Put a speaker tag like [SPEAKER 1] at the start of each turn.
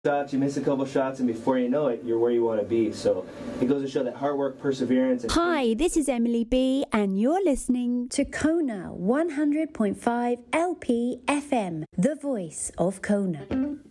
[SPEAKER 1] shots, you miss a couple shots, and before you know it, you're where you want to be. So it goes to show that hard work, perseverance. And
[SPEAKER 2] Hi, this is Emily B, and you're listening to Kona 100.5 LP FM, the voice of Kona.